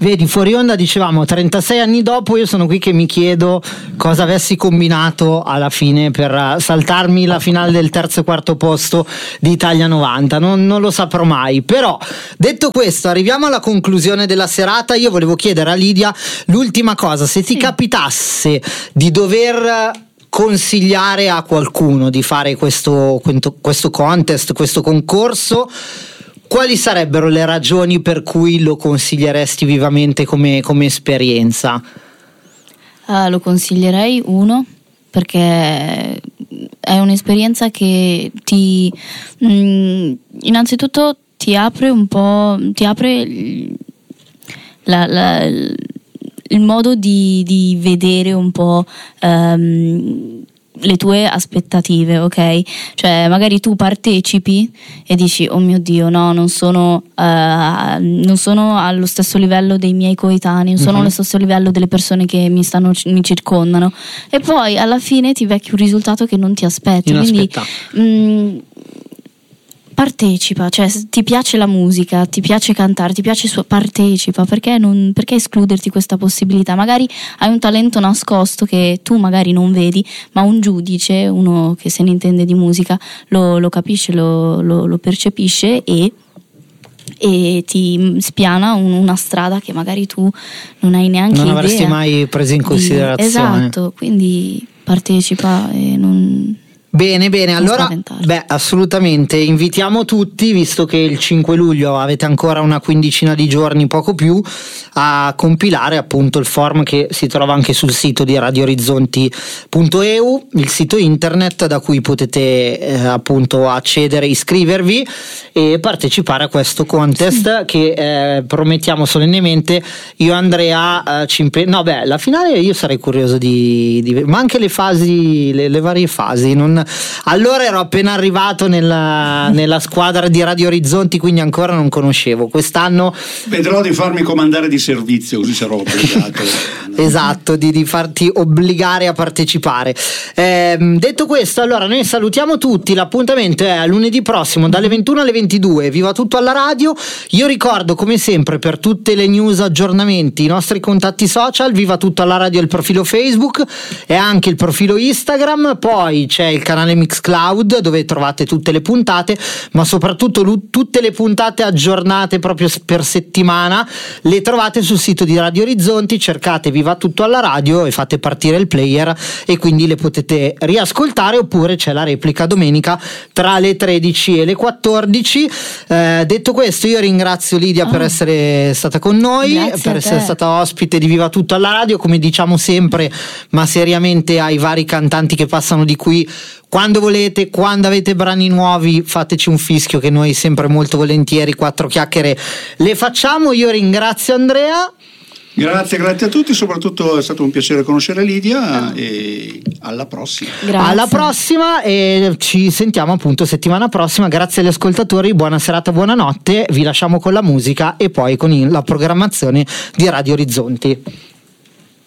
Vedi, fuori onda dicevamo 36 anni dopo io sono qui che mi chiedo cosa avessi combinato alla fine per saltarmi la finale del terzo e quarto posto di Italia 90, non lo saprò mai. Però detto questo, arriviamo alla conclusione della serata. Io volevo chiedere a Lidia l'ultima cosa: se ti capitasse di dover consigliare a qualcuno di fare questo contest, questo concorso, quali sarebbero le ragioni per cui lo consiglieresti vivamente come esperienza? Lo consiglierei, uno, perché è un'esperienza che innanzitutto ti apre un po', il modo di vedere un po' le tue aspettative, ok? Cioè magari tu partecipi e dici oh mio Dio, no, non sono allo stesso livello dei miei coetanei, non sono allo stesso livello delle persone che mi circondano, e poi alla fine ti becchi un risultato che non ti aspetti. Quindi partecipa, cioè se ti piace la musica, ti piace cantare, ti piace partecipa, perché escluderti questa possibilità? Magari hai un talento nascosto che tu magari non vedi, ma un giudice, uno che se ne intende di musica, lo capisce, lo percepisce e ti spiana una strada che magari tu non hai neanche idea. Non avresti mai preso in considerazione. Esatto, quindi partecipa e non... Bene, allora assolutamente invitiamo tutti, visto che il 5 luglio avete ancora una quindicina di giorni, poco più, a compilare appunto il form che si trova anche sul sito di radioorizzonti.eu, il sito internet da cui potete appunto accedere, iscrivervi e partecipare a questo contest che promettiamo solennemente. Io e Andrea la finale io sarei curioso di ma anche le fasi, le varie fasi. Allora ero appena arrivato nella squadra di Radio Orizzonti, quindi ancora non conoscevo. Quest'anno vedrò di farmi comandare di servizio, così sarò obbligato. Esatto, di farti obbligare a partecipare. Detto questo, allora noi salutiamo tutti. L'appuntamento è a lunedì prossimo dalle 21 alle 22. Viva tutto alla radio. Io ricordo come sempre, per tutte le news, aggiornamenti, i nostri contatti social, Viva tutto alla radio, il profilo Facebook e anche il profilo Instagram. Poi c'è il canale Mixcloud dove trovate tutte le puntate, ma soprattutto tutte le puntate aggiornate proprio per settimana le trovate sul sito di Radio Orizzonti. Cercate Viva tutto alla radio e fate partire il player e quindi le potete riascoltare, oppure c'è la replica domenica tra le 13 e le 14. Detto questo, io ringrazio Lidia per essere stata con noi, per essere stata ospite di Viva tutto alla radio, come diciamo sempre, ma seriamente ai vari cantanti che passano di qui. Quando volete, quando avete brani nuovi, fateci un fischio che noi sempre molto volentieri 4 chiacchiere le facciamo. Io ringrazio Andrea. Grazie a tutti, soprattutto è stato un piacere conoscere Lidia e alla prossima. Grazie. Alla prossima e ci sentiamo appunto settimana prossima. Grazie agli ascoltatori, buona serata, buonanotte, vi lasciamo con la musica e poi con la programmazione di Radio Orizzonti.